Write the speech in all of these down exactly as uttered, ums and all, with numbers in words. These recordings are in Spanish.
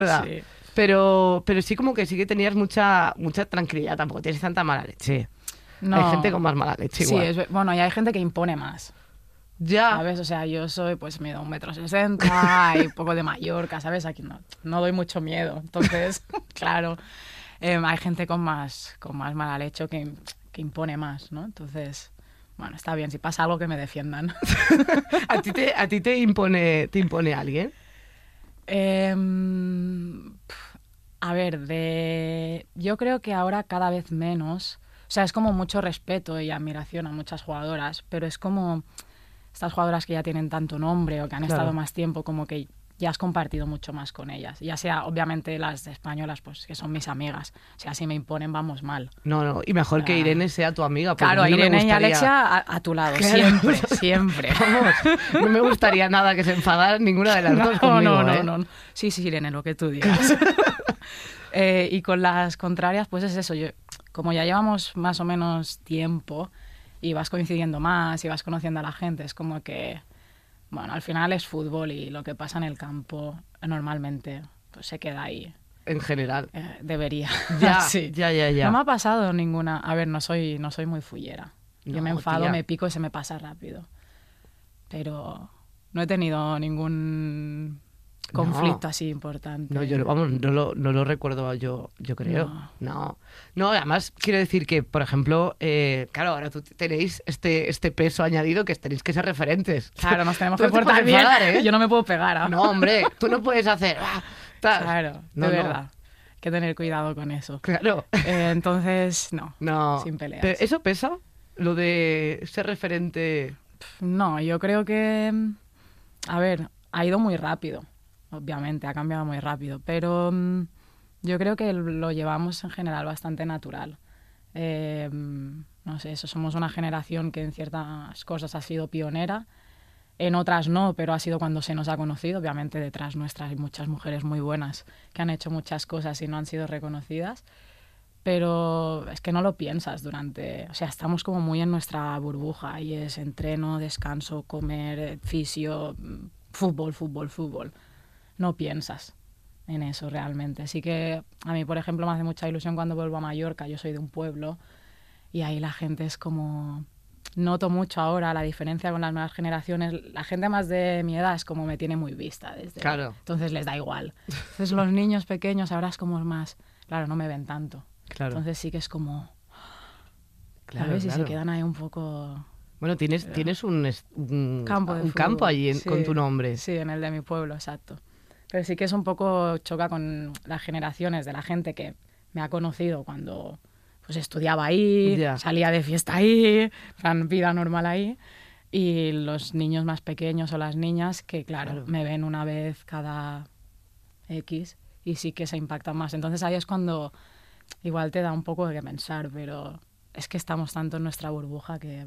¿verdad? Sí. Pero, pero sí como que sí que tenías mucha, mucha tranquilidad, tampoco tienes tanta mala leche. No. Hay gente con más mala leche Sí, igual. es, bueno, y hay gente que impone más, Ya, ¿sabes? O sea, yo soy, pues, mido un metro sesenta y un poco de Mallorca, ¿sabes? Aquí no, no doy mucho miedo. Entonces, claro, eh, hay gente con más, con más mala leche que, que impone más, ¿no? Entonces, bueno, está bien. Si pasa algo, que me defiendan. ¿a ti te, a ti te impone, te impone alguien? Em, pf, a ver, de... yo creo que ahora cada vez menos. O sea, es como mucho respeto y admiración a muchas jugadoras, pero es como estas jugadoras que ya tienen tanto nombre o que han Claro. estado más tiempo, como que ya has compartido mucho más con ellas. Ya sea, obviamente, las españolas, pues que son mis amigas. O sea, si me imponen, vamos mal. No, no, y mejor que Ah. Irene sea tu amiga. porque Claro, a mí no me Irene y gustaría- Alexia a, a tu lado, Claro. siempre, siempre. Vamos, no me gustaría nada que se enfadaran ninguna de las dos conmigo, no, no, ¿eh? no, no. Sí, sí, Irene, lo que tú digas. Eh, y con las contrarias, pues es eso. Yo, como ya llevamos más o menos tiempo y vas coincidiendo más y vas conociendo a la gente, es como que, bueno, al final es fútbol y lo que pasa en el campo normalmente pues se queda ahí. En general. Eh, debería. Ya, Sí. ya, ya, ya. No me ha pasado ninguna... A ver, no soy, no soy muy fullera. Yo No, me enfado, tía. me pico y se me pasa rápido. Pero no he tenido ningún conflicto No. así importante. No, yo vamos, no lo, no lo recuerdo yo, yo creo. No. No. No, además quiero decir que, por ejemplo, eh, claro, ahora tú tenéis este, este peso añadido que tenéis que ser referentes. Claro, nos tenemos Tú que no te portar puedes bien. enfadar, ¿eh? Yo no me puedo pegar. ¿ah? No, hombre, tú no puedes hacer... ah, tal. Claro, No, de no. verdad. Hay que tener cuidado con eso. Claro. Eh, entonces, no. No. Sin peleas. Pero ¿eso pesa? Lo de ser referente... No, yo creo que... A ver, ha ido muy rápido. Obviamente, ha cambiado muy rápido. Pero mm, yo creo que lo llevamos en general bastante natural. Eh, no sé, eso, somos una generación que en ciertas cosas ha sido pionera, en otras no, pero ha sido cuando se nos ha conocido. Obviamente detrás nuestras hay muchas mujeres muy buenas que han hecho muchas cosas y no han sido reconocidas, pero es que no lo piensas durante... O sea, estamos como muy en nuestra burbuja y es entreno, descanso, comer, fisio, fútbol, fútbol, fútbol. No piensas en eso realmente. Así que a mí, por ejemplo, me hace mucha ilusión cuando vuelvo a Mallorca. Yo soy de un pueblo y ahí la gente es como... Noto mucho ahora la diferencia con las nuevas generaciones. La gente más de mi edad es como me tiene muy vista desde... Claro. Entonces les da igual. Entonces los niños pequeños ahora es como más... Claro, no me ven tanto. Claro. Entonces sí que es como... Claro, ¿Sabes? Y claro. se quedan ahí un poco... Bueno, tienes, tienes un, es- un, Campo de un fútbol. campo allí en- Sí, con tu nombre. Sí, en el de mi pueblo, exacto. Pero sí que es un poco choca con las generaciones de la gente que me ha conocido cuando pues estudiaba ahí, Ya. salía de fiesta ahí, plan, vida normal ahí, y los niños más pequeños o las niñas que, claro, Claro. me ven una vez cada X y sí que se impactan más. Entonces ahí es cuando igual te da un poco de que pensar, pero es que estamos tanto en nuestra burbuja que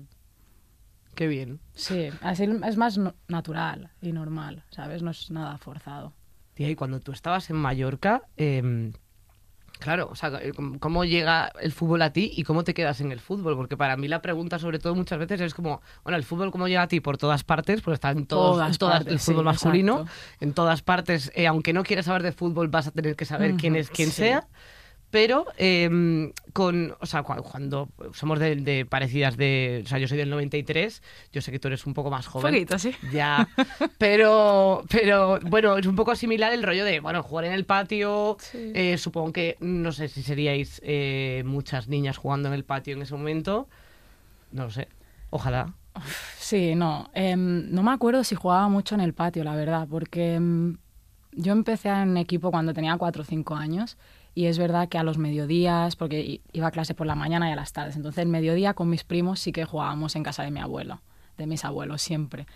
Qué bien. sí, así es más no- natural y normal, ¿sabes? No es nada forzado. Tía, y cuando tú estabas en Mallorca, eh, claro, o sea, ¿cómo- ¿cómo llega el fútbol a ti y cómo te quedas en el fútbol? Porque para mí la pregunta, sobre todo, muchas veces es como, bueno, ¿el fútbol cómo llega a ti? Por todas partes, pues está en, todos, Todas en todas partes, el fútbol sí, masculino, exacto. en todas partes, eh, aunque no quieras saber de fútbol, vas a tener que saber quién Ujú, es quien sí. sea. Pero eh, con, o sea, cu- cuando somos de, de parecidas de, o sea, yo soy del noventa y tres, yo sé que tú eres un poco más joven. Poquito, sí. Ya, pero, pero bueno, es un poco similar el rollo de, bueno, jugar en el patio. Sí. eh, supongo que, no sé si seríais eh, muchas niñas jugando en el patio en ese momento. No lo sé, ojalá. Sí, no. em, no me acuerdo si jugaba mucho en el patio, la verdad, porque em, yo empecé en equipo cuando tenía cuatro o cinco años y es verdad que a los mediodías, porque i- iba a clase por la mañana y a las tardes, entonces el mediodía con mis primos sí que jugábamos en casa de mi abuelo, de mis abuelos siempre.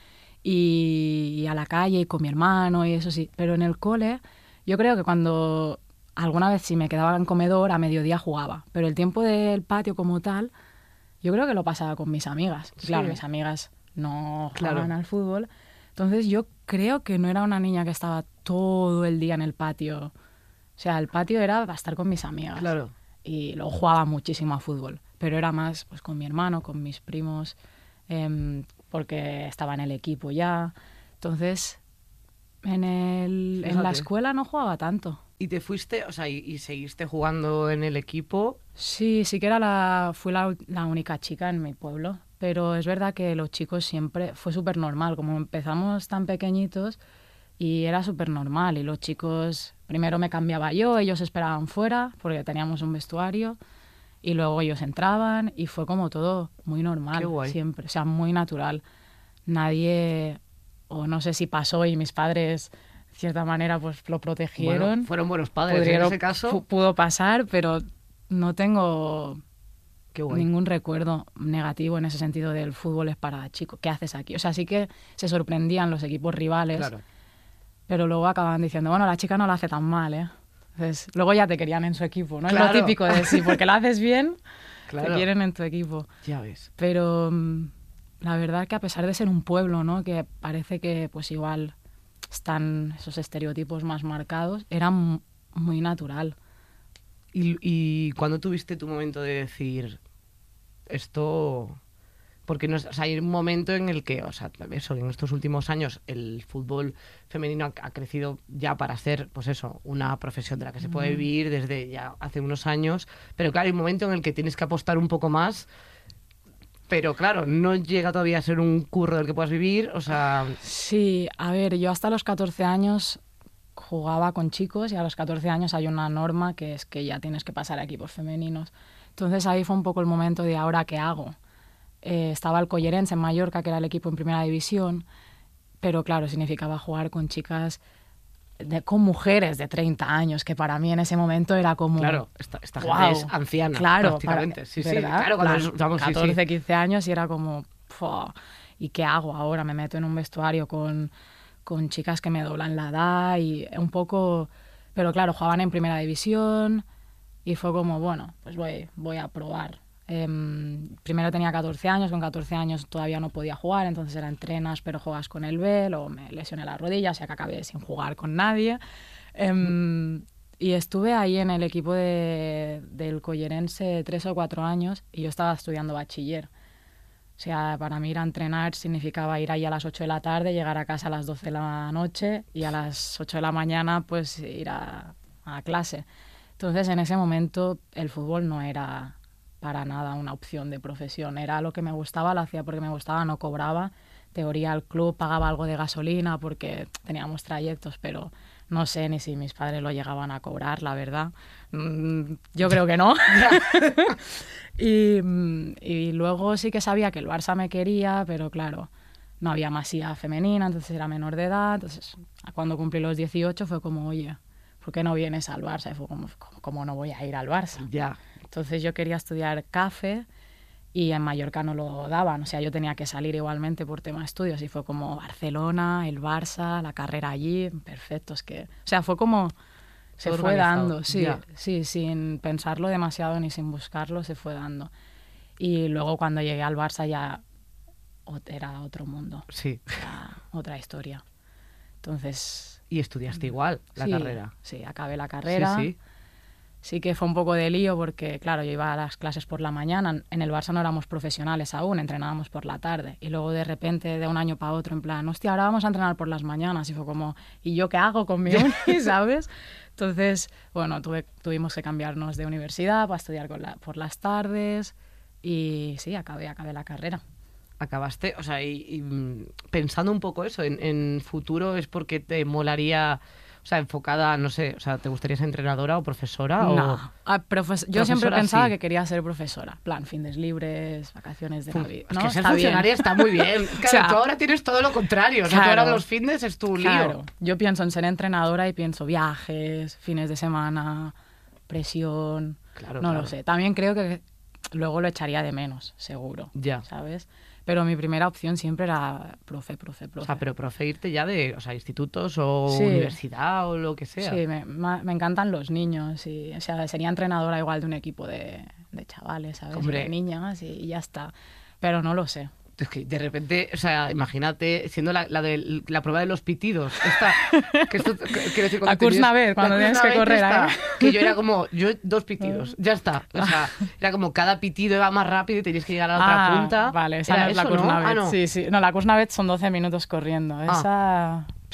Y, y a la calle y con mi hermano y eso sí. Pero en el cole, yo creo que cuando alguna vez si me quedaba en comedor, a mediodía jugaba. Pero el tiempo del patio como tal, yo creo que lo pasaba con mis amigas. Sí. Claro, mis amigas no Claro. jugaban al fútbol. Entonces yo creo que no era una niña que estaba todo el día en el patio. O sea, el patio era para estar con mis amigas. Claro. Y luego jugaba muchísimo a fútbol. Pero era más pues con mi hermano, con mis primos, em, porque estaba en el equipo ya. Entonces, en, el, en la Fíjate. escuela no jugaba tanto. ¿Y te fuiste, o sea, y, y seguiste jugando en el equipo? Sí, sí que era la, fui la, la única chica en mi pueblo, pero es verdad que los chicos siempre, fue súper normal, como empezamos tan pequeñitos y era súper normal y los chicos, primero me cambiaba yo, ellos esperaban fuera porque teníamos un vestuario y luego ellos entraban y fue como todo muy normal, Qué guay. siempre, o sea, muy natural. Nadie, o no sé si pasó y mis padres, de cierta manera, pues lo protegieron. Bueno, fueron buenos padres Pudieron- en ese caso. pu- Pudo pasar, pero no tengo Qué guay. ningún recuerdo negativo en ese sentido del fútbol es para chicos. ¿Qué haces aquí? O sea, sí que se sorprendían los equipos rivales, Claro. pero luego acababan diciendo, bueno, la chica no lo hace tan mal, ¿eh? Entonces, luego ya te querían en su equipo, ¿no? Es Claro. lo típico de sí, porque lo haces bien, Claro. te quieren en tu equipo. Ya ves. Pero mm, la verdad que a pesar de ser un pueblo, ¿no? Que parece que pues igual están esos estereotipos más marcados, era m- muy natural. ¿Y, y cuándo tuviste tu momento de decir esto? Porque no, es- o sea, hay un momento en el que, o sea, eso, en estos últimos años el fútbol femenino ha, ha crecido ya para ser, pues eso, una profesión de la que se puede vivir desde ya hace unos años, pero claro, hay un momento en el que tienes que apostar un poco más, pero claro, no llega todavía a ser un curro del que puedas vivir, o sea, Sí, a ver, yo hasta los catorce años jugaba con chicos y a los catorce años hay una norma que es que ya tienes que pasar a equipos femeninos. Entonces ahí fue un poco el momento de ahora qué hago. Eh, estaba el Collerense en Mallorca, que era el equipo en primera división, pero claro, significaba jugar con chicas, de, con mujeres de treinta años, que para mí en ese momento era como... claro, esta, esta gente ¡guau! es anciana, Claro, prácticamente. para- Sí, sí, ¿verdad? claro, cuando Plan, es- vamos, sí, sí. catorce, quince años y era como... ¡fua! ¿Y qué hago ahora? Me meto en un vestuario con, con chicas que me doblan la edad y un poco... Pero claro, jugaban en primera división y fue como, bueno, pues voy, voy a probar. Em, primero tenía catorce años, con catorce años todavía no podía jugar, entonces era entrenas pero juegas con el B, luego me lesioné la rodilla, o sea que acabé sin jugar con nadie. Em, y estuve ahí en el equipo de, del Collerense tres o cuatro años y yo estaba estudiando bachiller. O sea, para mí ir a entrenar significaba ir ahí a las ocho de la tarde, llegar a casa a las doce de la noche y a las ocho de la mañana pues ir a, a clase. Entonces en ese momento el fútbol no era para nada una opción de profesión. Era lo que me gustaba, lo hacía porque me gustaba, no cobraba. Teoría el club pagaba algo de gasolina porque teníamos trayectos, pero no sé ni si mis padres lo llegaban a cobrar, la verdad. Mm, yo creo que no. y, mm, y luego sí que sabía que el Barça me quería, pero claro, no había masía femenina, entonces era menor de edad. Entonces, cuando cumplí los dieciocho fue como, oye, ¿por qué no vienes al Barça? Y fue como, ¿cómo, cómo no voy a ir al Barça? Ya. Entonces yo quería estudiar CAFE y en Mallorca no lo daban, o sea, yo tenía que salir igualmente por tema de estudios y fue como Barcelona, el Barça, la carrera allí, perfecto, es que, o sea, fue como, se Todo fue organizado, dando, sí, ya. sí, sin pensarlo demasiado ni sin buscarlo, se fue dando. Y luego cuando llegué al Barça ya ot- era otro mundo, Sí. era otra historia. Entonces... Y estudiaste igual la sí, carrera. Sí, acabé la carrera. Sí, sí. Sí que fue un poco de lío porque, claro, yo iba a las clases por la mañana. En el Barça no éramos profesionales aún, entrenábamos por la tarde. Y luego de repente, de un año para otro, en plan, hostia, ahora vamos a entrenar por las mañanas. Y fue como, ¿y yo qué hago con mi uni, sabes? Entonces, bueno, tuve, tuvimos que cambiarnos de universidad para estudiar con la, por las tardes. Y sí, acabé, acabé la carrera. Acabaste, o sea, y, y, mm, pensando un poco eso, en, en futuro es porque te molaría, o sea, enfocada, no sé, o sea, ¿te gustaría ser entrenadora o profesora? No, O... ah, profes- yo siempre Profesora, pensaba sí. que quería ser profesora. Plan, fines libres, vacaciones de Fun- Navidad. Es ¿no? que ser Está bien. funcionaria está muy bien. Claro, sea, tú ahora tienes todo lo contrario. O sea, tú claro. ahora los fines es tu lío. Claro, yo pienso en ser entrenadora y pienso viajes, fines de semana, presión, Claro, no claro. lo sé. También creo que luego lo echaría de menos, seguro, Ya. ¿sabes? Pero mi primera opción siempre era profe, profe, profe. O sea, pero profe irte ya de, o sea, institutos o Sí. universidad o lo que sea. Sí, me, ma- me encantan los niños y, o sea, sería entrenadora igual de un equipo de, de chavales, ¿sabes? Hombre. De niñas y, y ya está. Pero no lo sé. Es que de repente, o sea, imagínate siendo la, la de la prueba de los pitidos. Esta, que esto, que- quiero decir, cuando La Kursnavet, tenías- cuando la tienes que Kursnavet correr, esta, ¿eh? que yo era como, yo dos pitidos, ya está. O sea, era como cada pitido iba más rápido y tenías que llegar a la otra Ah, punta. vale, esa Era no es la eso, ¿no? Kursnavet. Ah, no. Sí, sí. No, la Kursnavet son doce minutos corriendo. Esa...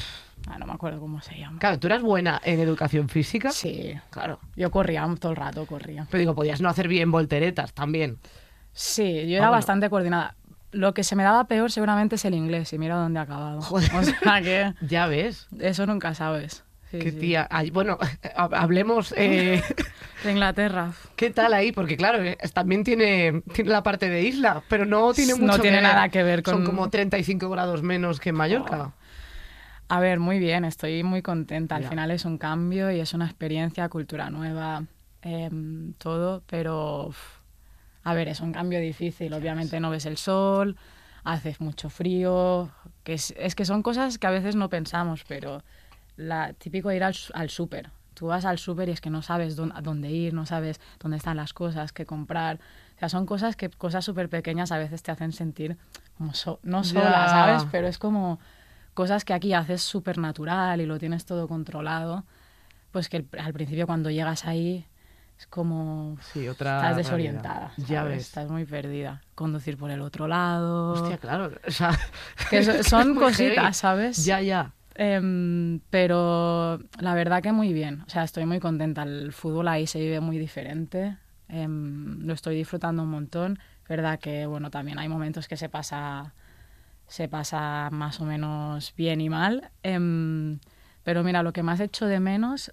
Ah, no me acuerdo cómo se llama. Claro, ¿tú eras buena en educación física? Sí, Claro. yo corría todo el rato, corría. Pero digo, podías no hacer bien volteretas también. Sí, yo Ah, era bueno. bastante coordinada. Lo que se me daba peor seguramente es el inglés, y mira dónde he acabado. Joder. O sea que Ya ves. eso nunca sabes. Sí, Qué sí. tía. Ay, bueno, hab- hablemos. eh, De Inglaterra. ¿Qué tal ahí? Porque claro, eh, también tiene, tiene la parte de isla, pero no tiene mucho No tiene que ver. nada que ver con... Son como treinta y cinco grados menos que en Mallorca. A ver, muy bien, estoy muy contenta. Al Ya. final es un cambio y es una experiencia, cultura nueva, em, todo, pero uf, a ver, es un cambio difícil. Obviamente no ves el sol, hace mucho frío, que es, es que son cosas que a veces no pensamos, pero la típico ir al, su- al súper. Tú vas al súper y es que no sabes dónde, a dónde ir, no sabes dónde están las cosas, qué comprar. O sea, son cosas que cosas súper pequeñas a veces te hacen sentir como so- no sola, Ya. ¿sabes? Pero es como cosas que aquí haces súper natural y lo tienes todo controlado, pues que el- al principio cuando llegas ahí es como Sí, otra. estás realidad. desorientada, Ya ¿sabes? ves. Estás muy perdida. Conducir por el otro lado. Hostia, claro. O sea, Que so- es que son es muy cositas, heavy. ¿sabes? Ya, ya. Em, pero la verdad que muy bien, o sea, estoy muy contenta. El fútbol ahí se vive muy diferente, em, lo estoy disfrutando un montón. Es verdad que, bueno, también hay momentos que se pasa, se pasa más o menos bien y mal, em, pero mira, lo que más echo de menos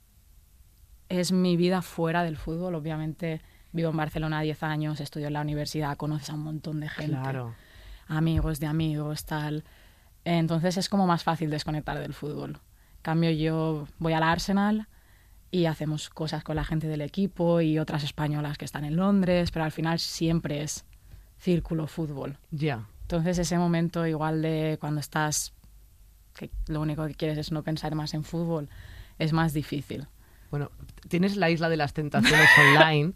es mi vida fuera del fútbol. Obviamente vivo en Barcelona diez años, estudio en la universidad, conoces a un montón de gente, Claro. amigos de amigos, tal. Entonces es como más fácil desconectar del fútbol. En cambio, yo voy al Arsenal y hacemos cosas con la gente del equipo y otras españolas que están en Londres, pero al final siempre es círculo fútbol. Ya. Entonces ese momento igual de cuando estás, que lo único que quieres es no pensar más en fútbol, es más difícil. Bueno, tienes la isla de las tentaciones online.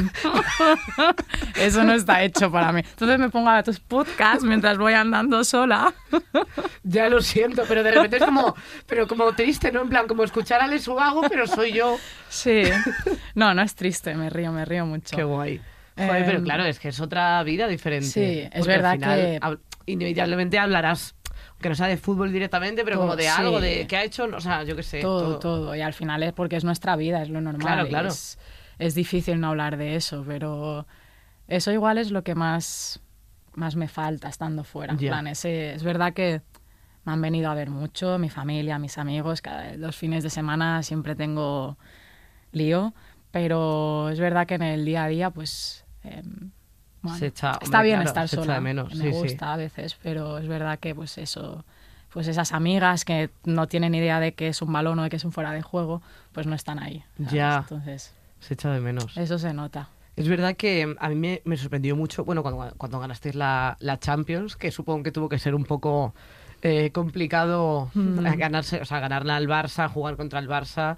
Eso no está hecho para mí. Entonces me pongo a tus podcasts mientras voy andando sola. Ya lo siento, pero de repente es como, pero como triste, ¿no? En plan, como escuchar a Ale Subago, pero soy yo. Sí. No, no es triste, me río, me río mucho. Qué guay. Joder, pero Em, claro, es que es otra vida diferente. Sí, es Porque verdad al final, que- hab- inevitablemente hablarás, que no sea de fútbol directamente, pero Todo, como de sí. algo, de qué ha hecho, o sea, yo qué sé. todo, todo, Y al final es porque es nuestra vida, es lo normal. Claro, y claro. Es, es difícil no hablar de eso, pero eso igual es lo que más, más me falta estando fuera. En Ya. plan, ese- es verdad que me han venido a ver mucho, mi familia, mis amigos, cada, los fines de semana siempre tengo lío, pero es verdad que en el día a día, pues... em, bueno, Se echa- está hombre, bien claro, estar se echa sola, de menos, me sí, sí. gusta a veces, pero es verdad que pues eso, pues esas amigas que no tienen idea de que es un balón o de que es un fuera de juego, pues no están ahí, ¿sabes? Ya. Entonces, Se echa de menos. eso se nota. Es verdad que a mí me, me sorprendió mucho, bueno, cuando, cuando ganasteis la, la Champions, que supongo que tuvo que ser un poco eh, complicado Mm. eh, ganarse, o sea, ganarla al Barça, jugar contra el Barça.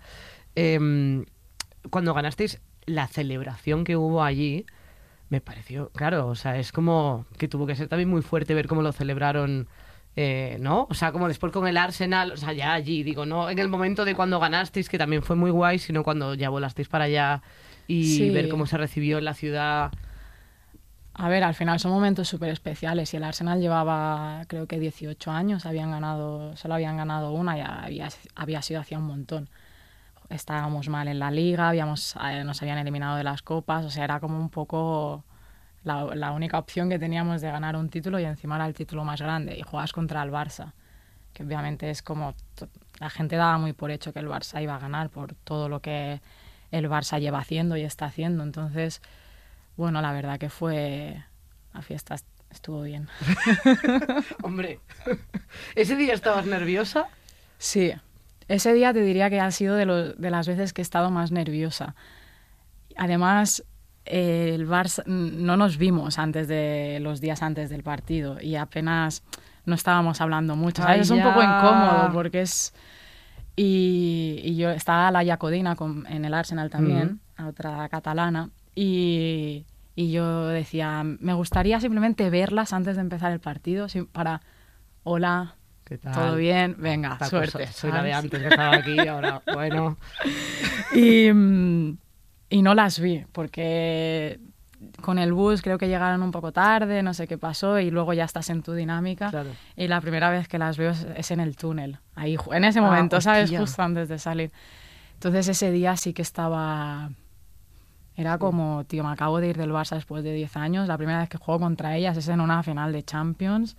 Em, cuando ganasteis, la celebración que hubo allí, me pareció, claro, o sea, es como que tuvo que ser también muy fuerte ver cómo lo celebraron, eh, ¿no? O sea, como después con el Arsenal, o sea, ya allí, digo, no en el momento de cuando ganasteis, que también fue muy guay, sino cuando ya volasteis para allá y Sí. ver cómo se recibió en la ciudad. A ver, al final son momentos súper especiales y el Arsenal llevaba creo que dieciocho años, habían ganado, solo habían ganado una y había, había sido hacía un montón. Estábamos mal en la liga, habíamos, eh, nos habían eliminado de las copas, o sea, era como un poco la, la única opción que teníamos de ganar un título y encima era el título más grande y juegas contra el Barça, que obviamente es como, to- la gente daba muy por hecho que el Barça iba a ganar por todo lo que el Barça lleva haciendo y está haciendo, entonces, bueno, la verdad que fue, la fiesta est- estuvo bien. Hombre, ¿ese día estabas nerviosa? Sí, ese día te diría que ha sido de, lo- de las veces que he estado más nerviosa. Además, eh, el Barça, no nos vimos antes de los días antes del partido y apenas no estábamos hablando mucho. ¿Sabes? Ay, Es un ya. poco incómodo porque es... Y, y yo estaba la Jacodina con, en el Arsenal también, a otra catalana, y, y yo decía, me gustaría simplemente verlas antes de empezar el partido sí, para, hola, ¿Qué tal? todo bien, venga, Tal suerte. cosa. Soy la de ¿sabes? antes que estaba aquí, ahora, bueno. Y, mm, y no las vi, porque con el bus creo que llegaron un poco tarde, no sé qué pasó, y luego ya estás en tu dinámica. Claro. Y la primera vez que las veo es, es en el túnel, ahí, en ese Ah, momento, ¿sabes? hostia. Justo antes de salir. Entonces ese día sí que estaba... Era como, tío, me acabo de ir del Barça después de diez años, la primera vez que juego contra ellas es en una final de Champions.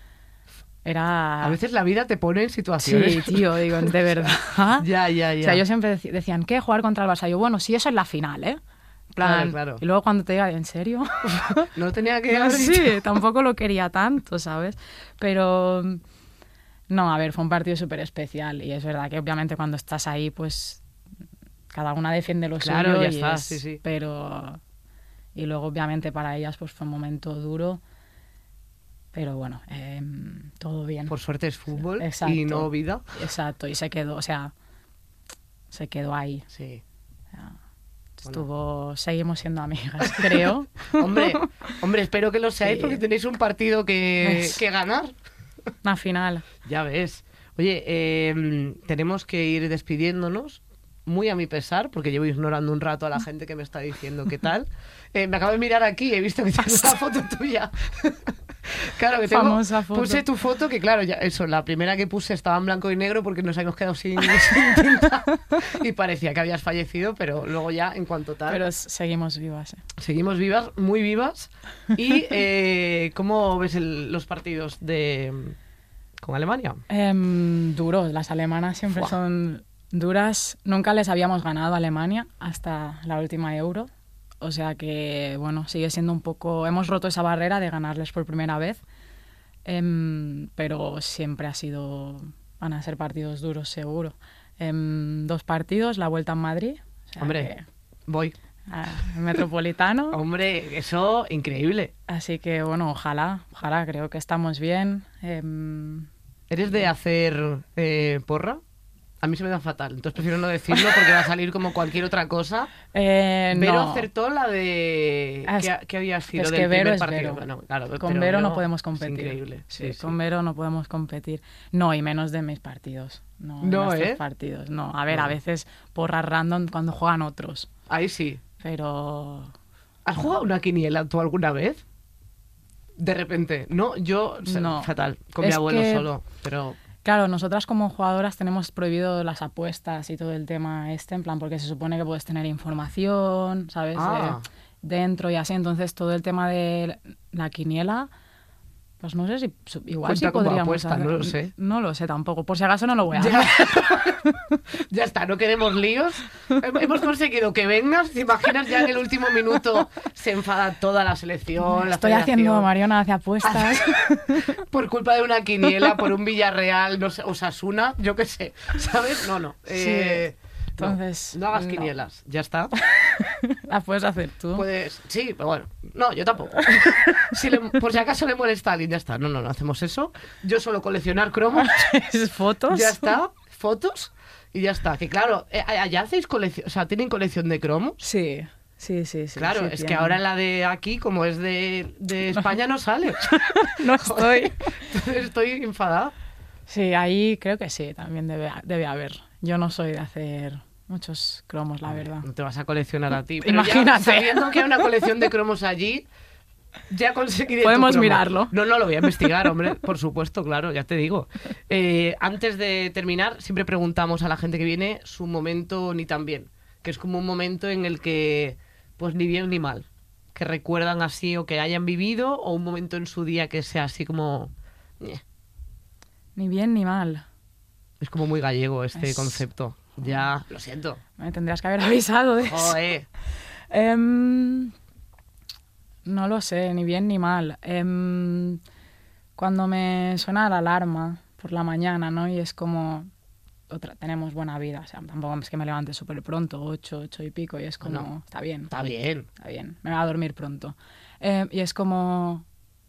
Era... A veces la vida te pone en situaciones. Sí, tío, digo, de verdad. Ya, ya, ya. O sea, yo siempre dec- decían, ¿qué? Jugar contra el Barça. Yo, bueno, sí, eso es la final, ¿eh? En plan, Claro, claro. Y luego cuando te diga, ¿en serio? No tenía que No, haber sí, dicho. tampoco lo quería tanto, ¿sabes? Pero, no, a ver, fue un partido súper especial. Y es verdad que obviamente cuando estás ahí, pues, cada una defiende lo Claro, suyo. ya y está, es- sí, sí. Pero, y luego obviamente para ellas, pues fue un momento duro. Pero bueno, eh, todo bien. Por suerte es fútbol Exacto. y no vida. Exacto, y se quedó, o sea, se quedó ahí. Sí. O sea, estuvo, seguimos siendo amigas, creo. Hombre, hombre, espero que lo seáis Sí. porque tenéis un partido que, Es- que ganar. Una final. Ya ves. Oye, eh, tenemos que ir despidiéndonos, muy a mi pesar, porque llevo ignorando un rato a la gente que me está diciendo qué tal. Eh, me acabo de mirar aquí y he visto que tienes una foto tuya. Claro, que tengo, Famosa foto. puse tu foto, que claro, ya, eso, la primera que puse estaba en blanco y negro porque nos habíamos quedado sin, sin tinta y parecía que habías fallecido, pero luego ya, en cuanto tal, Pero s- seguimos vivas. ¿eh? seguimos vivas, muy vivas. ¿Y eh, cómo ves el- los partidos de con Alemania? Em, duros, las alemanas siempre Fua. son duras. Nunca les habíamos ganado a Alemania hasta la última Euro. O sea que, bueno, sigue siendo un poco... Hemos roto esa barrera de ganarles por primera vez. Em, pero siempre ha sido... Van a ser partidos duros, seguro. Em, dos partidos, la vuelta en Madrid. O sea Hombre. que, Voy. ah, el Metropolitano. Hombre, eso increíble. Así que, bueno, ojalá, ojalá, creo que estamos bien. Em, ¿Eres de hacer eh, porra? A mí se me da fatal, entonces prefiero no decirlo porque va a salir como cualquier otra cosa. eh, Vero no. acertó la de... Ah, es- ¿Qué, qué había sido es del que Vero primer es partido? Vero. Bueno, claro, Con pero Vero no Vero podemos es competir. increíble. Sí, Sí, sí. con Vero no podemos competir. No, y menos de mis partidos. No, de No, nuestros ¿eh? partidos. No, a ver, No. a veces porras random cuando juegan otros. Ahí sí. Pero... ¿Has jugado una quiniela tú alguna vez? De repente. No, yo... o sea, No. fatal. Con mi Es abuelo que- solo. Pero... Claro, nosotras como jugadoras tenemos prohibido las apuestas y todo el tema este, en plan, porque se supone que puedes tener información, ¿sabes? Ah. Eh, dentro y así. Entonces, todo el tema de la quiniela, pues no sé si su- igual Cuenta sí como podríamos apuesta, hacer- no lo sé. No lo sé tampoco. Por si acaso no lo voy a Ya. hacer. Ya está, no queremos líos. Hem- Hemos conseguido que vengas. ¿Te imaginas ya en el último minuto se enfada toda la selección? la Estoy haciendo, federación? Mariona, hace apuestas. Por culpa de una quiniela, por un Villarreal, no sé, Osasuna, yo qué sé, ¿sabes? No, no. eh, no. Entonces, No, hagas no. quinielas, ya está. Las puedes hacer tú. Puedes, sí, pero bueno, no, yo tampoco. Si le- por si acaso le molesta a alguien, ya está. No, no, no hacemos eso. Yo solo coleccionar cromos, ¿Fotos? ya está, fotos y ya está. Que claro, eh, allá hacéis colección, o sea, ¿tienen colección de cromos? Sí, sí, sí. sí Claro, sí es que tienen. ahora la de aquí, como es de, de España, no sale. No estoy. Entonces estoy enfadada. Sí, ahí creo que sí, también debe, debe haber. Yo no soy de hacer muchos cromos, la verdad. No te vas a coleccionar a ti. Pero ya Imagínate. sabiendo que hay una colección de cromos allí, ya conseguiré tu Podemos cromo. mirarlo. No, no, lo voy a investigar, hombre. Por supuesto, claro, ya te digo. Eh, antes de terminar, siempre preguntamos a la gente que viene su momento ni tan bien. Que es como un momento en el que, pues ni bien ni mal. Que recuerdan así o que hayan vivido, o un momento en su día que sea así como... ñe. Ni bien ni mal. Es como muy gallego este Es- concepto. Ya, lo siento. Me tendrías que haber avisado de eso. Joder. Em, no lo sé, ni bien ni mal. Em, cuando me suena la alarma por la mañana, ¿no? Y es como, otra, tenemos buena vida. O sea, tampoco es que me levante súper pronto, ocho, ocho y pico, y es como, No. está bien, Está bien. está bien, me voy a dormir pronto. Em, y es como,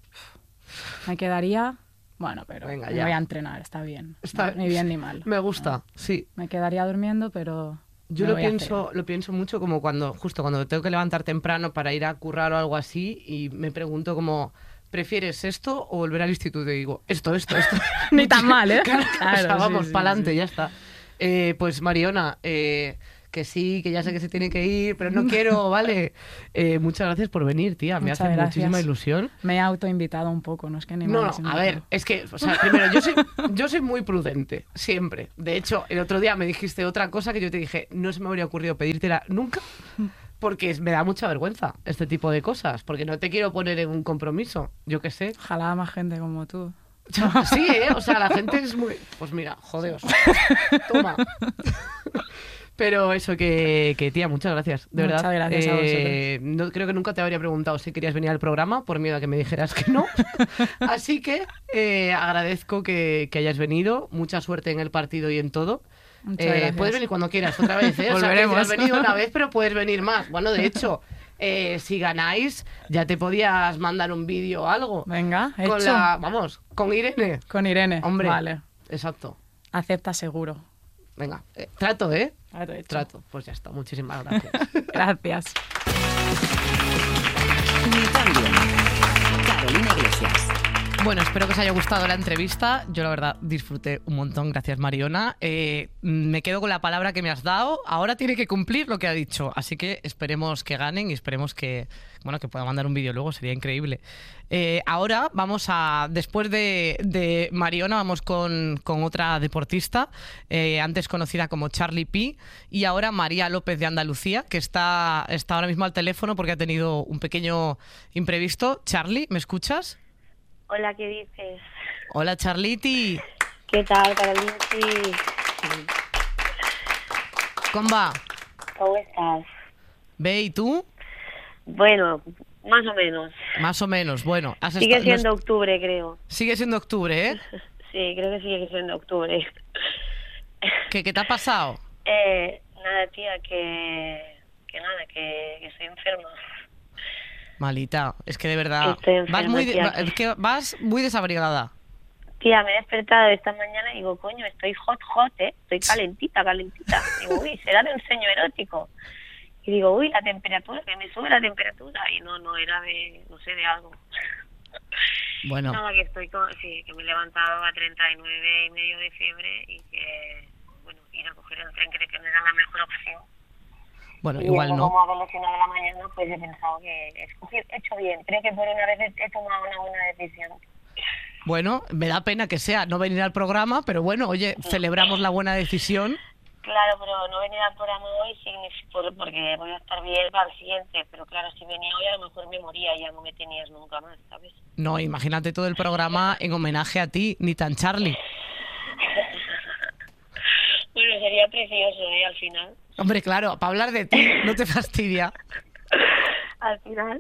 me quedaría, bueno, pero Venga, me ya. voy a entrenar, está bien. Está- Ni bien ni mal. Me gusta, sí. Me quedaría durmiendo, pero... Yo me lo voy a pienso, lo pienso mucho como cuando, justo cuando tengo que levantar temprano para ir a currar o algo así, y me pregunto como, ¿prefieres esto o volver al instituto? Y digo, esto, esto, esto. Ni tan mal, ¿eh? Claro, Claro, o sea, sí, vamos, sí, para adelante, sí. ya está. Eh, pues Mariona, eh, Que sí, que ya sé que se tiene que ir, pero no quiero, ¿vale? Eh, muchas gracias por venir, tía. Me Muchas hace gracias. muchísima ilusión. Me he autoinvitado un poco, no es que ni me No, hayas no, a invitado. ver, es que, o sea, primero, yo soy, yo soy muy prudente, siempre. De hecho, el otro día me dijiste otra cosa que yo te dije, no se me habría ocurrido pedírtela nunca, porque es- me da mucha vergüenza este tipo de cosas, porque no te quiero poner en un compromiso, yo qué sé. Ojalá más gente como tú. Sí, ¿eh? O sea, la gente es muy... Pues mira, jodeos. Toma. Pero eso, que, que tía, muchas gracias, de Muchas verdad. gracias a Eh, no, creo que nunca te habría preguntado si querías venir al programa, por miedo a que me dijeras que no. Así que eh, agradezco que, que hayas venido. Mucha suerte en el partido y en todo. Muchas Eh, gracias. puedes venir cuando quieras, otra vez, ¿eh? O sea, que Volveremos. has venido una vez, pero puedes venir más. Bueno, de hecho, eh, si ganáis, ya te podías mandar un vídeo o algo. Venga, Con hecho. la, vamos, con Irene. Con Irene. Hombre. Vale. Exacto. Acepta seguro. Venga, eh, trato, ¿eh? Trato hecho. Trato. Pues ya está. Muchísimas gracias. Gracias. Ni tan bien. Carolina Iglesias. Bueno, espero que os haya gustado la entrevista. Yo la verdad disfruté un montón, gracias Mariona. Eh, me quedo con la palabra que me has dado. Ahora tiene que cumplir lo que ha dicho, así que esperemos que ganen y esperemos que, bueno, que pueda mandar un vídeo luego, sería increíble. Eh, ahora vamos a, después de, de Mariona, vamos con, con otra deportista, eh, antes conocida como Charlie P, y ahora María López de Andalucía, que está, está ahora mismo al teléfono porque ha tenido un pequeño imprevisto. Charlie, ¿me escuchas? Hola, ¿qué dices? Hola, Charliti. ¿Qué tal, Carolina? ¿Cómo va? ¿Cómo estás? ¿Ve y tú? Bueno, más o menos. Más o menos. Bueno, has Sigue esta- siendo no octubre, creo. es- sigue siendo octubre, ¿eh? Sí, creo que sigue siendo octubre. ¿Qué, qué te ha pasado? Eh, nada, tía, que... Que nada, que, que estoy enferma. Malita, es que de verdad Estoy enferma, vas muy de- tía. va- es que vas muy desabrigada. Tía, me he despertado esta mañana y digo, coño, estoy hot, hot, ¿eh? Estoy calentita, calentita. Digo, uy, será de un sueño erótico. Y digo, uy, la temperatura, que me sube la temperatura. Y no, no, era de, no sé, de algo. Bueno, Nada, que estoy con, sí, que me he levantado a treinta y nueve y medio de fiebre y que, bueno, ir a coger el tren creo que no era la mejor opción. bueno, Y igual luego, no. como a las una de la mañana, pues he pensado que he escogido- he hecho bien. Creo que por una vez he, he tomado una buena decisión. Bueno, me da pena que sea no venir al programa, pero bueno, oye, celebramos la buena decisión. Claro, pero no venir al programa hoy significa, por- porque voy a estar bien para el siguiente. Pero claro, si venía hoy a lo mejor me moría y ya no me tenías nunca más, ¿sabes? No, imagínate todo el programa en homenaje a ti, ni tan Charlie. Bueno, sería precioso, ¿eh? Al final. Hombre, claro, para hablar de ti, no te fastidia. Al final.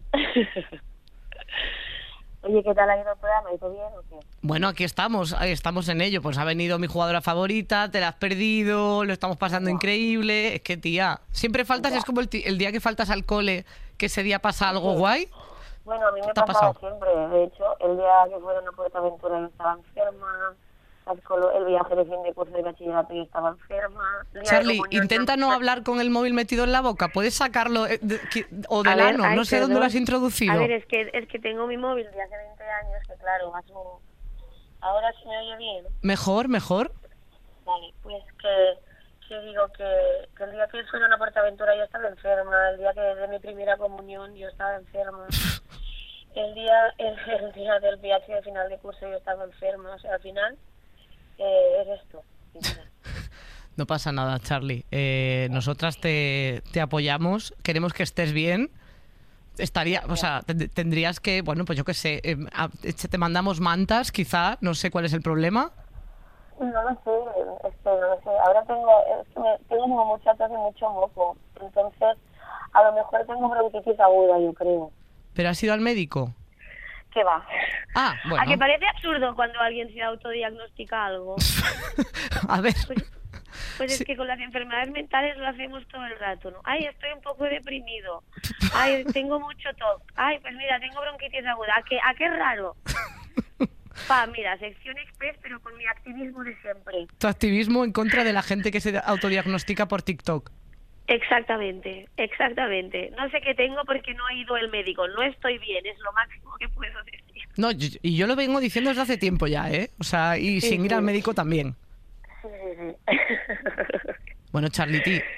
Oye, ¿qué tal ha ido el programa? ¿Hizo bien o qué? Bueno, aquí estamos, ahí estamos en ello. Pues ha venido mi jugadora favorita, te la has perdido, lo estamos pasando increíble. Es que, tía, siempre faltas, es como el, ti- el día que faltas al cole, que ese día pasa algo guay. Bueno, a mí me ¿Te ha pasaba pasado? siempre. De hecho, el día que fueron a Portaventura yo estaba enferma. las colo- El viaje de fin de curso de bachillerato yo estaba enferma. el día de Charlie, comunión intenta no hablar con el móvil metido en la boca. ¿Puedes sacarlo eh, de- que- o del A ver, ano? ay, No sé dónde perdón. lo has introducido. A ver, es que, es que tengo mi móvil de hace veinte años, que claro, más o- ahora sí me oye bien. Mejor, mejor. Vale, pues que, que digo que, que el día que fueron a Portaventura yo estaba enferma, el día que de mi primera comunión yo estaba enferma, el día el, el día del viaje de final de curso yo estaba enferma, o sea, al final eh, es esto. sin duda. No pasa nada, Charlie. Eh, nosotras te, te apoyamos, queremos que estés bien. Estaría, o sea, ten- tendrías que, bueno, pues yo qué sé, eh, a- te mandamos mantas, quizá, no sé cuál es el problema. No lo sé, este, no lo sé, ahora tengo, es que me- tengo como mucha tos y mucho moco, entonces a lo mejor tengo bronquitis aguda, yo creo. ¿Pero has ido al médico? ¿Qué va? Ah, ¿A bueno. que parece absurdo cuando alguien se autodiagnostica algo? A ver, Pues, pues Sí. es que con las enfermedades mentales lo hacemos todo el rato, ¿no? Ay, estoy un poco deprimido. Ay, tengo mucho tos. Ay, pues mira, tengo bronquitis aguda. ¿A qué, a qué raro? Pa, mira, sección express, pero con mi activismo de siempre. tu activismo en contra de la gente que se autodiagnostica por TikTok. Exactamente, exactamente. No sé qué tengo porque no ha ido el médico. No estoy bien, es lo máximo que puedo decir. No, yo- y yo lo vengo diciendo desde hace tiempo ya, ¿eh? O sea, y Sí, sin ir sí. al médico también. Sí, sí, sí. Bueno, Charlity, pues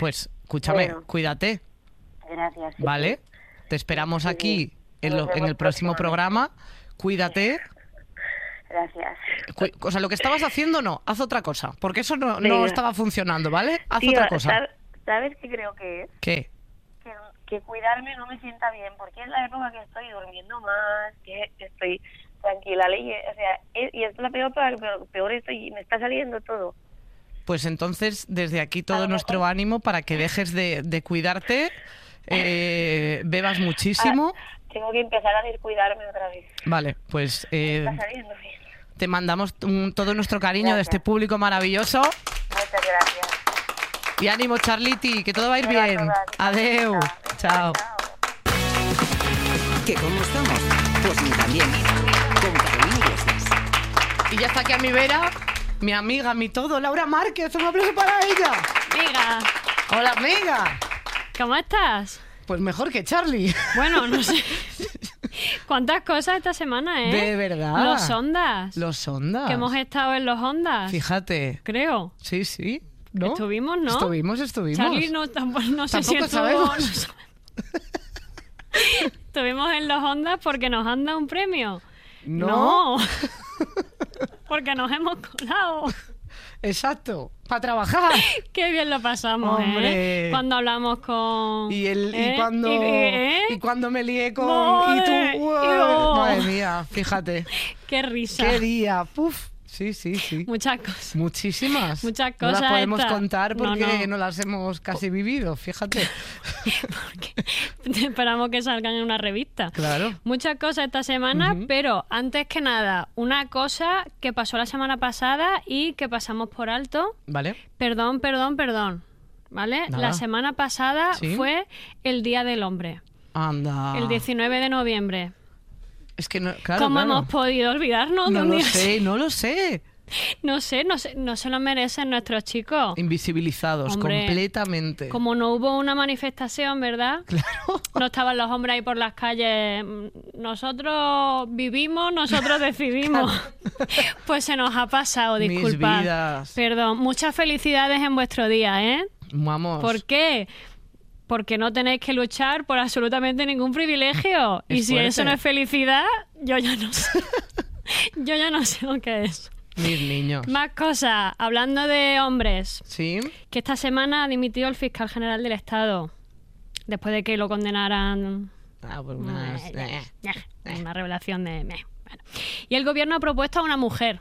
escúchame, Bueno. cuídate, Gracias. sí, ¿vale? sí. Te esperamos Sí, aquí sí. en, Nos lo- en vemos el próximo programa. Cuídate. Gracias. Cu- O sea, lo que estabas haciendo no, haz otra cosa, porque eso no, no Venga. estaba funcionando, ¿vale? Haz Tío, otra cosa. ¿sab- ¿sabes qué creo que es? ¿Qué? Que, que cuidarme no me sienta bien, porque es la época que estoy durmiendo más, que estoy tranquila, ley, o sea, es- y es la peor, peor, peor estoy, me está saliendo todo. Pues entonces, desde aquí A todo lo nuestro mejor- ánimo para que dejes de, de cuidarte, eh, bebas muchísimo. Ah, tengo que empezar a descuidarme otra vez. Vale, pues Me eh, está saliendo bien. te mandamos un- todo nuestro cariño de Gracias. este público maravilloso. Muchas gracias. Y ánimo, Charliti, que todo va a ir Venga, bien. todas. Adeu. Venga, Chao. ¿Que cómo estamos? Pues ni también. Con Carolina Iglesias. Y ya está aquí a mi vera, mi amiga, mi todo, Laura Márquez. Un aplauso para ella. Amiga, Hola, amiga. ¿cómo estás? Pues mejor que Charlie. Bueno, no sé. ¿Cuántas cosas esta semana, eh? De verdad. Los Ondas. Los Ondas. Que hemos estado en los Ondas. Fíjate. Creo. Sí, sí. ¿No? Estuvimos, ¿no? Estuvimos, estuvimos. Charlie no, tampoco, no sé si Tampoco estuvo... sabemos. no sabe- Estuvimos en los Ondas porque nos han dado un premio. No. No. Porque nos hemos colado. Exacto. Para trabajar. Qué bien lo pasamos, Hombre. ¿eh? Cuando hablamos con... Y, el, ¿eh? y, cuando, Y- ¿eh? y cuando me lié con... Madre, y tú... y yo. Madre mía, fíjate. Qué risa. Qué día. Puf. Sí, sí, sí. Muchas cosas. Muchísimas. Muchas No cosas las podemos estas. contar No, porque no, no. las hemos casi vivido, fíjate. Esperamos que salgan en una revista. Claro. Muchas cosas esta semana, Ujú. pero antes que nada, una cosa que pasó la semana pasada y que pasamos por alto. ¿Vale? Perdón, perdón, perdón. ¿Vale? Nada. La semana pasada ¿Sí? fue el Día del Hombre, Anda. el diecinueve de noviembre. Es que no, claro, ¿Cómo claro. hemos podido olvidarnos de No un lo día sé, no lo sé. No sé, no sé, no se lo merecen nuestros chicos. Invisibilizados Hombre, completamente. Como no hubo una manifestación, ¿verdad? Claro. No estaban los hombres ahí por las calles. Nosotros vivimos, nosotros decidimos. Pues se nos ha pasado, Mis disculpad. vidas. Perdón. Muchas felicidades en vuestro día, ¿eh? Vamos. ¿Por qué? Porque no tenéis que luchar por absolutamente ningún privilegio. Es y si fuerte. eso no es felicidad, yo ya no sé. Yo ya no sé lo que es. Mis niños. Más cosas. Hablando de hombres. Sí. Que esta semana ha dimitido el fiscal general del Estado. Después de que lo condenaran. Ah, pues unas... Eh, eh, eh, Una revelación de... eh, bueno. Y el gobierno ha propuesto a una mujer.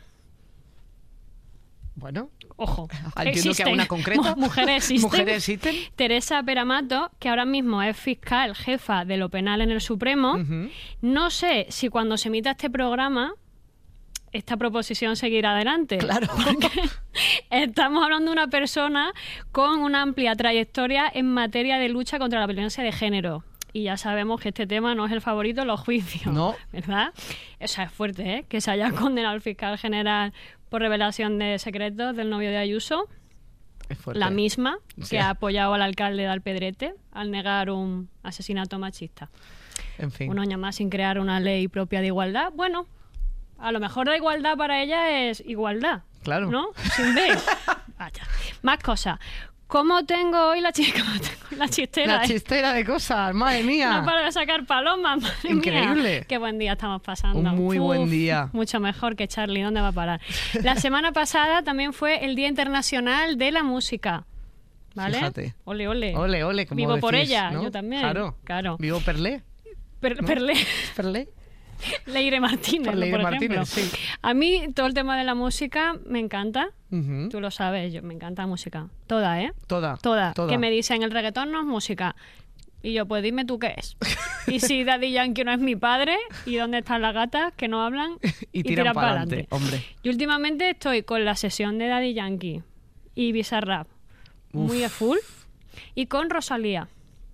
Bueno. Ojo. Entiendo que a existen. una concreta. Mu- Mujeres existen. Mujeres existen. Teresa Peramato, que ahora mismo es fiscal jefa de lo penal en el Supremo. Ujú. No sé si cuando se emita este programa esta proposición seguirá adelante. Claro. Porque estamos hablando de una persona con una amplia trayectoria en materia de lucha contra la violencia de género. Y ya sabemos que este tema no es el favorito en los juicios. No. ¿Verdad? O sea, es fuerte, ¿eh? Que se haya condenado al fiscal general por revelación de secretos del novio de Ayuso. Es fuerte. La misma Sí. que ha apoyado al alcalde de Alpedrete al negar un asesinato machista. En fin. Un año más sin crear una ley propia de igualdad. Bueno, a lo mejor la igualdad para ella es igualdad. Claro. ¿No? Sin B. Vaya. Más cosas. ¿Cómo tengo hoy la, chi- cómo tengo la chistera? La eh? chistera de cosas, madre mía. No paro de sacar palomas, madre Increíble. mía. Qué buen día estamos pasando. Un muy buen día. Mucho mejor que Charlie. ¿Dónde va a parar? La semana pasada también fue el Día Internacional de la Música. ¿Vale? Fíjate. Ole, ole. Ole, ole, como Vivo por decís, ella, ¿no? yo también. Claro. Claro. Vivo Perlé. Per- ¿no? Perlé. Perlé. Leire Martínez, Por Leire por Martínez, ejemplo. sí. A mí todo el tema de la música me encanta. Ujú. Tú lo sabes, yo me encanta la música. Toda, ¿eh? Toda. Toda. Toda. Que me dicen, el reggaetón no es música. Y yo, pues dime tú qué es. Y si Daddy Yankee no es mi padre, ¿y dónde están las gatas que no hablan? Y tiran para pa'lante, hombre. Y últimamente estoy con la sesión de Daddy Yankee y Bizarrap muy a full. Y con Rosalía.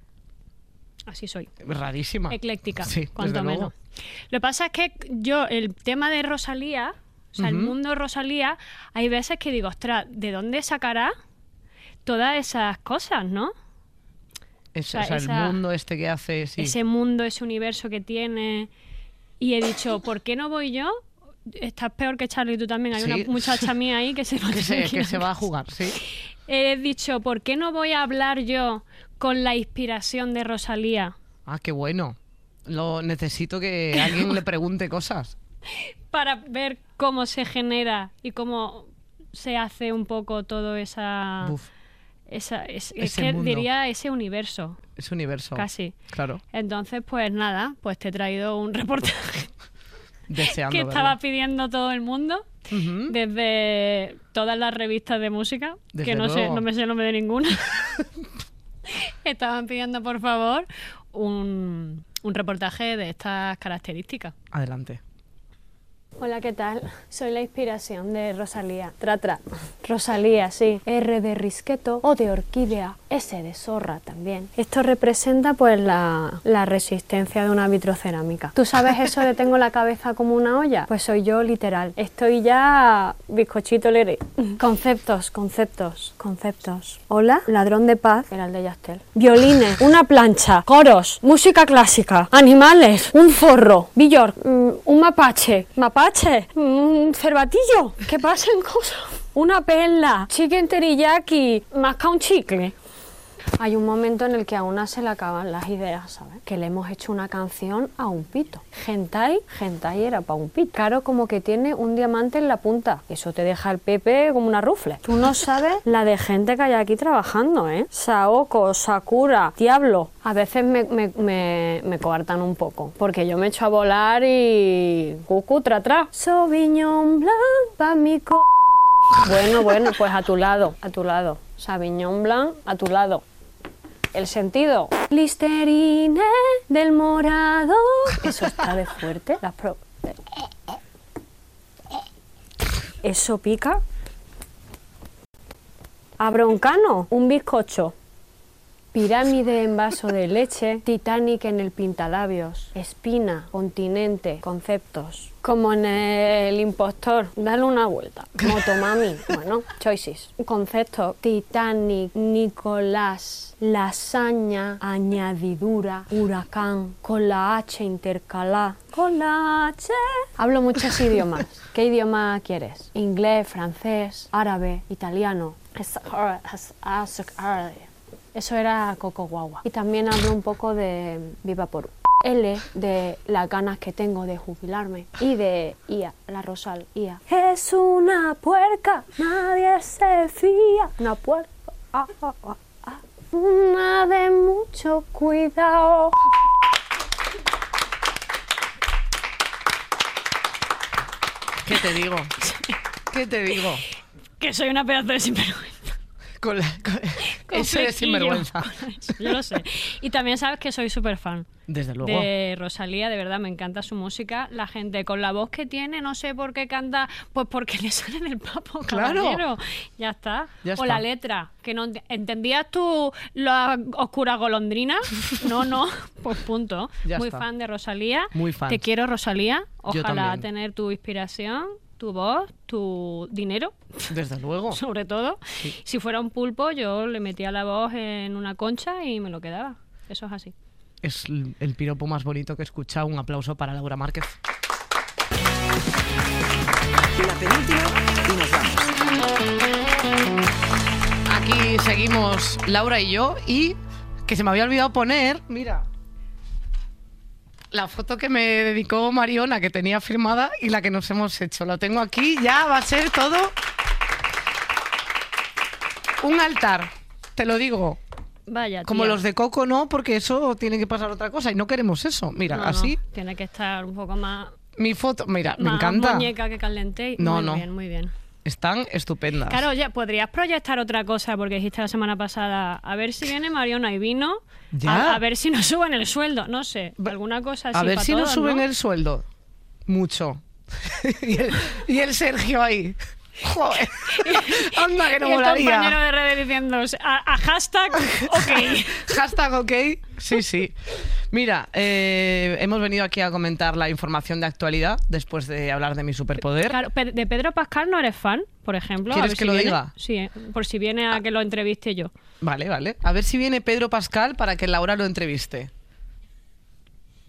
Así soy. Rarísima. Ecléctica, Sí, cuanto desde menos. luego. Lo que pasa es que yo, el tema de Rosalía, o sea, el Ujú. mundo de Rosalía, hay veces que digo, ostras, ¿de dónde sacará todas esas cosas, no? Es- o sea, o sea, esa- el mundo este que hace, sí. Ese mundo, ese universo que tiene. Y he dicho, ¿por qué no voy yo? Estás peor que Charlie, tú también. Hay Sí. una muchacha mía ahí que se va a que, se, tener que ir que a se va a casa. jugar, sí. he dicho, ¿por qué no voy a hablar yo con la inspiración de Rosalía? Ah, qué bueno. Lo necesito que alguien le pregunte cosas. Para ver cómo se genera y cómo se hace un poco todo esa... Buf, esa es, es ese que mundo. diría ese universo, ese universo. casi. Claro. Entonces, pues nada, pues te he traído un reportaje Deseando que verlo. estaba pidiendo todo el mundo. Ujú. Desde todas las revistas de música, Desde que no sé, luego. no me sé el nombre de ninguna, estaban pidiendo por favor un, un reportaje de estas características. Adelante. Hola, ¿qué tal? Soy la inspiración de Rosalía. Tra, tra. Rosalía, sí. R de risqueto, O de orquídea, S de zorra también. Esto representa pues la, la resistencia de una vitrocerámica. ¿Tú sabes eso de tengo la cabeza como una olla? Pues soy yo literal. Estoy ya bizcochito lere. Conceptos, conceptos, conceptos. Hola, ladrón de paz, era el de Yastel. Violines, una plancha, coros, música clásica, animales, un zorro, Bjork, mm, un mapache, mapache, un cervatillo, que pasen cosas, una perla, chicken teriyaki, masca un chicle. Hay un momento en el que a una se le acaban las ideas, ¿sabes? Que le hemos hecho una canción a un pito. Hentai, hentai era para un pito. Claro, como que tiene un diamante en la punta. Eso te deja el pepe como una rufle. Tú no sabes la de gente que hay aquí trabajando, ¿eh? Saoko, Sakura, Diablo. A veces me, me, me, me coartan un poco, porque yo me echo a volar y... Cucu, tra, tra. Sauvignon Blanc, pa' mi co... Bueno, bueno, pues a tu lado, a tu lado. Sauvignon Blanc, a tu lado. El sentido. Listerine del morado. Eso está de fuerte. Las pro... Eso pica. Abroncano, un bizcocho. Pirámide en vaso de leche, Titanic en el pintalabios, espina, continente, conceptos. Como en el impostor, dale una vuelta. Motomami, bueno, choices. Conceptos, Titanic, Nicolás, lasaña, añadidura, huracán, con la H intercalada. Con la H. Hablo muchos idiomas. ¿Qué idioma quieres? Inglés, francés, árabe, italiano. Eso era Coco Guagua. Y también hablo un poco de Viva por L, de las ganas que tengo de jubilarme. Y de Ia, la Rosal, Ia. Es una puerca, nadie se fía. Una puerca, ah, ah, ah, ah. Una de mucho cuidado. ¿Qué te digo? ¿Qué te digo? Que soy una pedazo de sinvergüenza. Con la... Con... Con Ese es flequillo. sinvergüenza. Yo lo sé. Y también sabes que soy súper fan Desde luego. de Rosalía, de verdad, me encanta su música. La gente con la voz que tiene, no sé por qué canta, pues porque le sale del papo, Claro. caballero. Ya está. Ya o está. la letra, que no ent- ¿entendías tú la oscura golondrina? No, no, pues punto. Ya Muy está. fan de Rosalía. Muy fan. Te quiero, Rosalía. Yo Ojalá también. tener tu inspiración, tu voz, tu dinero. Desde luego. Sobre todo. Si fuera un pulpo, yo le metía la voz en una concha y me lo quedaba. Eso es así. Es l- el piropo más bonito que he escuchado. Un aplauso para Laura Márquez. La penúltima y nos vamos. Aquí seguimos Laura y yo. Y que se me había olvidado poner, mira, la foto que me dedicó Mariona, que tenía firmada, y la que nos hemos hecho. Lo tengo aquí, ya va a ser todo un altar, te lo digo. Vaya, Como tía. los de Coco, no, porque eso tiene que pasar otra cosa y no queremos eso. Mira, No, no, así, tiene que estar un poco más, mi foto, mira, me más encanta. muñeca que caliente. No, muy no. bien, muy bien. Están estupendas. Claro, ya podrías proyectar otra cosa, porque dijiste la semana pasada, a ver si viene Mariona y vino, Ya. a, a ver si nos suben el sueldo, no sé, alguna cosa así A ver pa' si nos todos, suben ¿no? el sueldo. Mucho. y, el, y el Sergio ahí. Joder. Anda, que no Y el molaría. compañero de redes diciendo, a, a hashtag, ok. Hashtag ok. Sí, sí. Mira, eh, hemos venido aquí a comentar la información de actualidad después de hablar de mi superpoder. Claro, Pe- de Pedro Pascal no eres fan, por ejemplo. A ¿Quieres ver que si lo viene. diga? Sí, eh, por si viene a que lo entreviste yo. Vale, vale. A ver si viene Pedro Pascal para que Laura lo entreviste.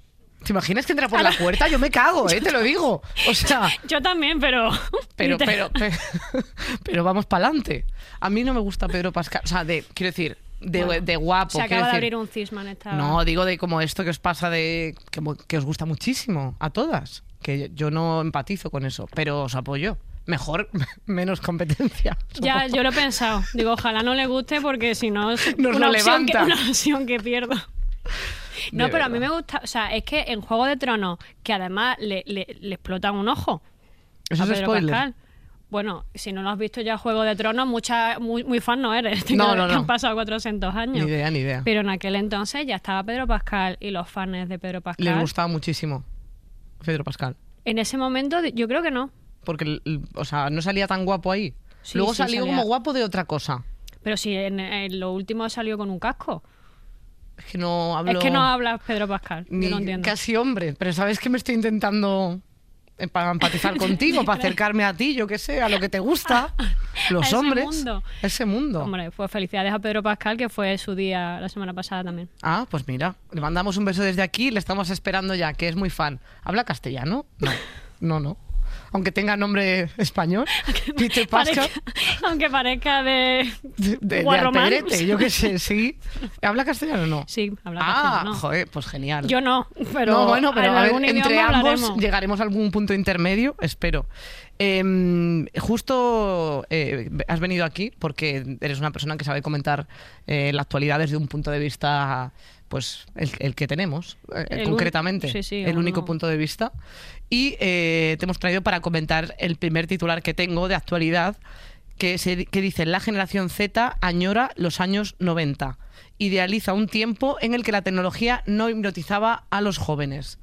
¿Te imaginas que entra por la puerta? Yo me cago, ¿eh? Te lo digo. O sea... Yo también, pero... Pero, pero, pero, pero vamos para adelante. A mí no me gusta Pedro Pascal. O sea, de, quiero decir, de, Bueno, de guapo. Se quiero acaba de decir. abrir un cisma en esta... No, digo de como esto que os pasa de... Que, que os gusta muchísimo a todas. Que yo no empatizo con eso, pero os apoyo. Mejor, menos competencia. Ya, yo lo he pensado. Digo, ojalá no le guste porque si no es Nos una, lo opción que, levanta. una opción que pierdo. No, De pero a mí verdad. me gusta... O sea, es que en Juego de Tronos, que además le, le, le explotan un ojo Eso a es Pedro spoiler. Pascal. Bueno, si no lo has visto ya Juego de Tronos, mucha, muy, muy fan no eres. No, que, no, que no. han pasado cuatrocientos años. Ni idea, ni idea. Pero en aquel entonces ya estaba Pedro Pascal y los fans de Pedro Pascal. Les gustaba muchísimo Pedro Pascal. En ese momento yo creo que no. Porque, el- el- o sea, no salía tan guapo ahí. Sí, Luego sí, salió salía. como guapo de otra cosa. Pero si en, en lo último salió con un casco. Es que no hablo... Es que no hablas Pedro Pascal. ni Yo no entiendo. casi hombre. Pero sabes que me estoy intentando eh, para empatizar contigo, para acercarme a ti, yo qué sé, a lo que te gusta. Los A ese hombres. mundo. Ese mundo. Hombre, pues felicidades a Pedro Pascal, que fue su día la semana pasada también. Ah, pues mira, le mandamos un beso desde aquí, le estamos esperando ya, que es muy fan. ¿Habla castellano? No, no, no. Aunque tenga nombre español. Peter Pascal. Parezca- aunque parezca de... De, de, de Guarromán. Alpedrete, yo qué sé, sí. ¿Habla castellano o no? Sí, habla Ah, castellano. joder, pues genial. Yo no, pero, no, bueno, pero en a ver, algún entre idioma ambos hablaremos. llegaremos a algún punto intermedio, espero. Eh, justo eh, has venido aquí porque eres una persona que sabe comentar eh, la actualidad desde un punto de vista, pues el, el que tenemos, eh, El un- concretamente, sí, sí, el o único no. punto de vista. Y eh, te hemos traído para comentar el primer titular que tengo de actualidad, que, se, que dice: la generación Z añora los años noventa. Idealiza un tiempo en el que la tecnología no hipnotizaba a los jóvenes.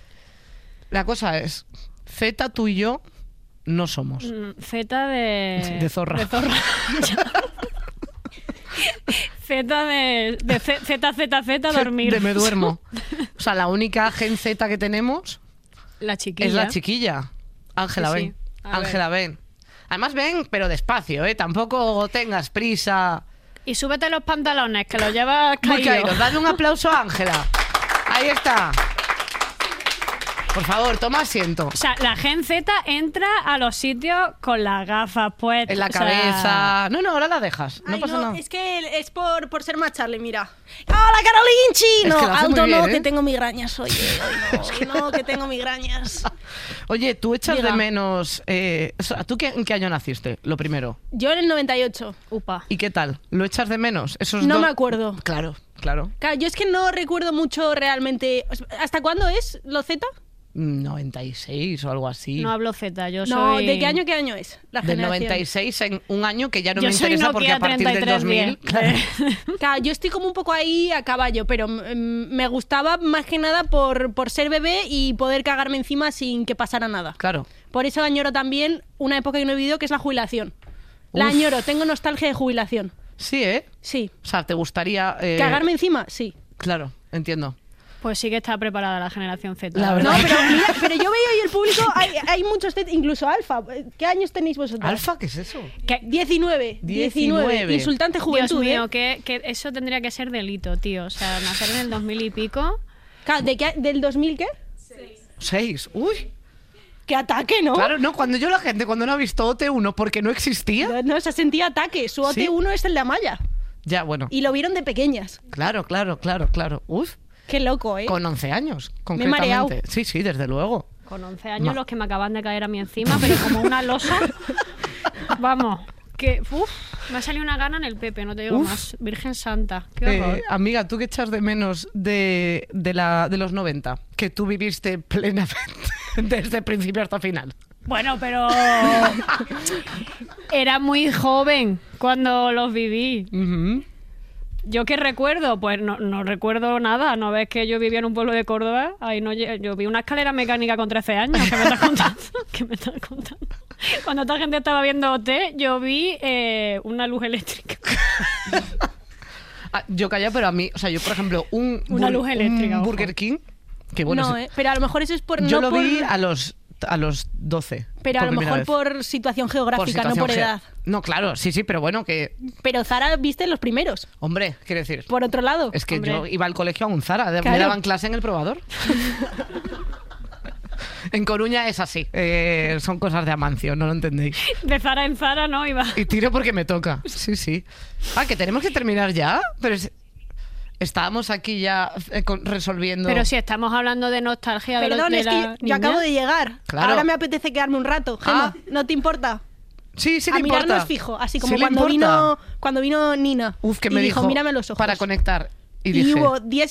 La cosa es, Z, tú y yo no somos. Mm, Z de... De zorra. De zorra. Z de, de Z, Z, Z, Z, dormir. De me duermo. O sea, la única gen Z que tenemos La chiquilla. es la chiquilla. Ángela, Sí, sí. ven. A ver. Ángela, ven. Además, ven, pero despacio, ¿eh? Tampoco tengas prisa. Y súbete los pantalones, que los llevas Muy caídos. caídos. Dale un aplauso a Ángela. Ahí está. Por favor, toma asiento. O sea, la Gen Z entra a los sitios con las gafas puestas. En la o sea, cabeza. No, no, ahora la dejas. No Ay, pasa nada. Es que es por, por ser más Charlie, mira. ¡Hola, Carolinchi! Es No, que lo hace muy alto no, bien, ¿eh? que tengo migrañas. Oye, hoy no, hoy no, que tengo migrañas. Oye, tú echas Diga. de menos. eh, o sea, ¿tú qué, en qué año naciste? Lo primero. Yo en el noventa y ocho. Upa. ¿Y qué tal? ¿Lo echas de menos? Esos No dos- me acuerdo. Claro, claro. Claro, yo es que no recuerdo mucho realmente. ¿Hasta cuándo es lo Z? noventa y seis o algo así. No hablo Z, yo No, soy... ¿de qué año qué año es? La Del generación. noventa y seis en un año que ya no Yo me soy interesa porque Nokia a partir del dos mil. treinta y tres diez. Claro, yo estoy como un poco ahí a caballo, pero mm, me gustaba más que nada por, por ser bebé y poder cagarme encima sin que pasara nada. Claro. Por eso añoro también una época que no he vivido, que es la jubilación. La Uf. añoro, tengo nostalgia de jubilación. Sí, ¿eh? Sí. O sea, ¿te gustaría...? eh, ¿Cagarme encima? Sí. Claro, entiendo. Pues sí que está preparada la generación Z. La No, verdad. pero mira, pero yo veo ahí el público, hay, hay muchos, Z, incluso Alfa. ¿Qué años tenéis vosotros? ¿Alfa? ¿Qué es eso? Que- diecinueve. diecinueve. diecinueve. Insultante Dios juventud. mío, ¿eh? que, que eso tendría que ser delito, tío. O sea, nacer en el dos mil y pico... Claro, ¿de qué- ¿Del dos mil qué? Seis. Uy. ¿Qué ataque, no? Claro, no, cuando yo la gente, cuando no ha visto O T uno porque no existía. No, no, se sentía ataque. Su O T uno es el de Amaya. Ya, bueno. Y lo vieron de pequeñas. Claro, claro, claro, claro. Uf. Qué loco, ¿eh? Con once años, Me he mareado. concretamente. Sí, sí, desde luego. Con once años Ma- los que me acaban de caer a mí encima, pero como una losa. Vamos, que uf, me ha salido una gana en el Pepe, no te digo Uf. más. Virgen Santa, qué horror. Eh, amiga, ¿tú qué echas de menos de, de, la, de los noventa? Que tú viviste plenamente desde principio hasta final. Bueno, pero era muy joven cuando los viví. Ujú. ¿Yo qué recuerdo? Pues no, no recuerdo nada. ¿No ves que yo vivía en un pueblo de Córdoba? Ahí no, lle- yo vi una escalera mecánica con trece años. ¿Qué me estás contando? ¿Qué me estás contando? Cuando esta gente estaba viendo O T, yo vi eh, una luz eléctrica. Ah, yo callé, pero a mí, o sea, yo por ejemplo, un, Una bur- luz eléctrica, un ojo. Burger King, que bueno, no, ese- ¿eh? Pero a lo mejor eso es por... yo no lo por- vi a los a los doce. Pero a por lo primera mejor vez. por situación geográfica, situación no por ge- edad. No, claro, sí, sí, pero bueno, que... Pero Zara viste los primeros. Hombre, quiero decir... Por otro lado. Es que Hombre. yo iba al colegio a un Zara, de- me Claro. daban clase en el probador. En Coruña es así, eh, son cosas de Amancio, no lo entendéis. De Zara en Zara, ¿no? Iba. Y tiro porque me toca, sí, sí. Ah, que tenemos que terminar ya, pero es- estábamos aquí ya eh, con- resolviendo... Pero si estamos hablando de nostalgia de, Perdón, los, de es la que yo niña. acabo de llegar. Claro. Ahora me apetece quedarme un rato. Gemma, Ah. ¿no te importa? Sí, sí a le importa. mirarnos fijo, así como Sí le cuando importa. vino cuando vino Nina. Uf, que y me dijo, dijo, mírame los ojos. para conectar. Y, Y dije, hubo diez